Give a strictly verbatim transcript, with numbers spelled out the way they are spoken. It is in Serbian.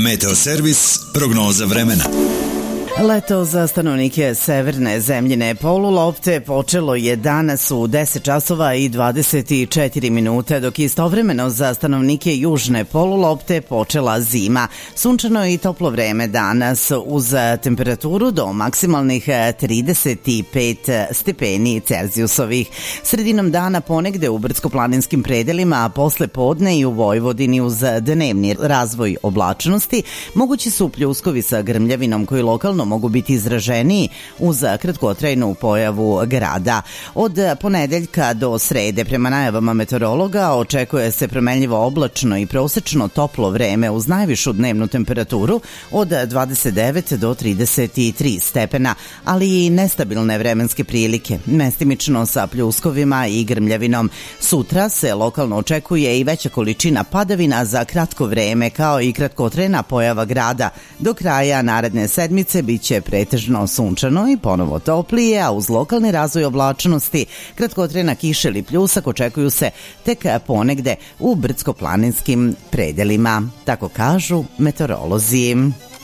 Meteoservis prognoza vremena. Leto za stanovnike severne zemljine polulopte počelo je danas u deset časova i dvadeset četiri minute, dok istovremeno za stanovnike južne polulopte počela zima. Sunčano i toplo vreme danas uz temperaturu do maksimalnih trideset pet stepeni Celzijusovih. Sredinom dana ponegde u brdsko-planinskim predelima, a posle podne i u Vojvodini uz dnevni razvoj oblačnosti mogući su pljuskovi sa grmljavinom koji lokalno mogu biti izraženiji uz kratkotrajnu pojavu grada. Od ponedeljka do srede prema najavama meteorologa očekuje se promenljivo oblačno i prosečno toplo vreme uz najvišu dnevnu temperaturu od dvadeset devet do trideset tri stepena, ali i nestabilne vremenske prilike, mestimično sa pljuskovima i grmljavinom. Sutra se lokalno očekuje i veća količina padavina za kratko vreme kao i kratkotrajna pojava grada. Do kraja naredne sedmice biće pretežno sunčano i ponovo toplije, a uz lokalni razvoj oblačnosti kratkotrajna kiša ili pljusak očekuju se tek ponegde u brdsko-planinskim predelima, tako kažu meteorolozi.